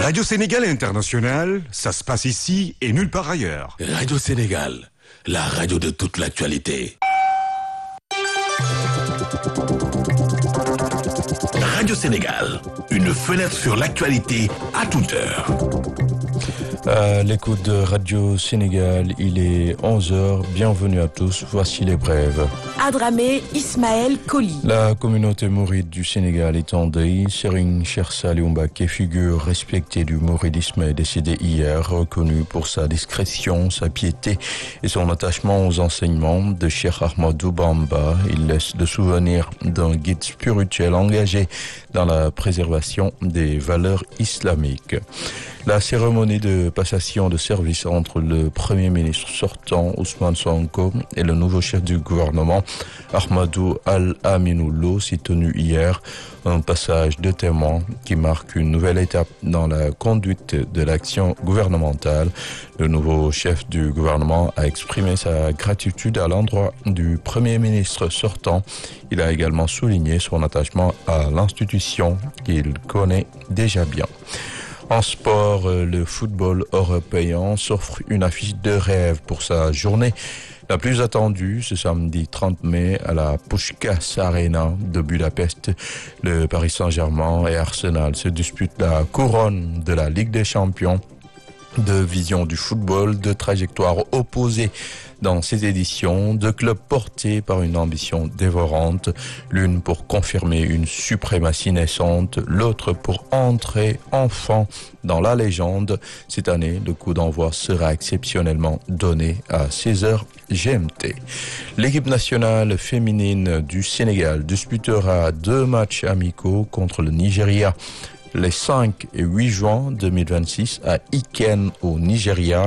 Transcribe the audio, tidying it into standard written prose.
Radio Sénégal International, ça se passe ici et nulle part ailleurs. Radio Sénégal, la radio de toute l'actualité. Radio Sénégal, une fenêtre sur l'actualité à toute heure. À l'écoute de Radio Sénégal, il est 11h. Bienvenue à tous. Voici les brèves. Adramé Ismaël Koli. La communauté mouride du Sénégal est en deuil. Serigne Cheikh Saliou Mbacké, figure respectée du mouridisme, est décédé hier, reconnu pour sa discrétion, sa piété et son attachement aux enseignements de Cheikh Ahmadou Bamba. Il laisse le souvenir d'un guide spirituel engagé dans la préservation des valeurs islamiques. La cérémonie de passation de service entre le Premier ministre sortant Ousmane Sonko et le nouveau chef du gouvernement Ahmadou Al-Aminou Lo s'est tenue hier. Un passage de témoin qui marque une nouvelle étape dans la conduite de l'action gouvernementale. Le nouveau chef du gouvernement a exprimé sa gratitude à l'endroit du Premier ministre sortant. Il a également souligné son attachement à l'institution qu'il connaît déjà bien. En sport, le football européen s'offre une affiche de rêve pour sa journée la plus attendue ce samedi 30 mai à la Puskás Arena de Budapest. Le Paris Saint-Germain et Arsenal se disputent la couronne de la Ligue des Champions. Deux visions du football, deux trajectoires opposées dans ces éditions, deux clubs portés par une ambition dévorante, l'une pour confirmer une suprématie naissante, l'autre pour entrer enfin dans la légende. Cette année, le coup d'envoi sera exceptionnellement donné à 16h GMT. L'équipe nationale féminine du Sénégal disputera 2 matchs amicaux contre le Nigeria les 5 et 8 juin 2026 à Iken au Nigeria.